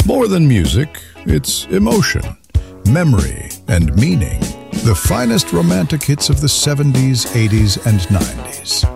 more than music, it's emotion, memory, and meaning. The finest romantic hits of the 70s, 80s, and 90s.